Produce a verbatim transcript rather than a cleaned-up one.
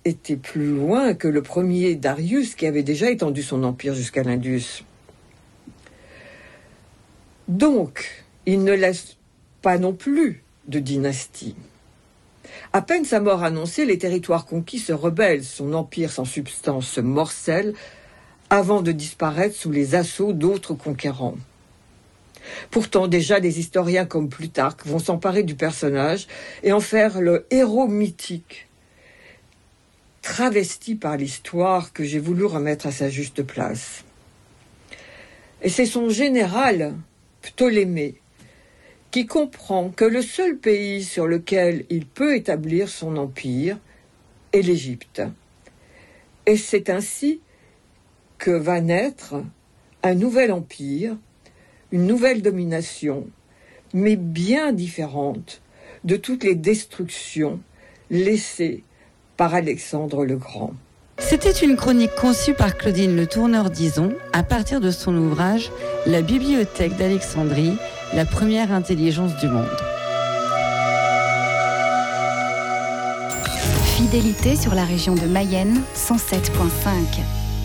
été plus loin que le premier Darius, qui avait déjà étendu son empire jusqu'à l'Indus. Donc, il ne laisse pas non plus de dynastie. À peine sa mort annoncée, les territoires conquis se rebellent, son empire sans substance se morcelle avant de disparaître sous les assauts d'autres conquérants. Pourtant, déjà, des historiens comme Plutarque vont s'emparer du personnage et en faire le héros mythique, travesti par l'histoire que j'ai voulu remettre à sa juste place. Et c'est son général, Ptolémée, qui comprend que le seul pays sur lequel il peut établir son empire est l'Égypte. Et c'est ainsi que va naître un nouvel empire, une nouvelle domination, mais bien différente de toutes les destructions laissées par Alexandre le Grand. C'était une chronique conçue par Claudine Le Tourneur-Dizon à partir de son ouvrage « La bibliothèque d'Alexandrie, la première intelligence du monde ». Fidélité sur la région de Mayenne, cent sept virgule cinq.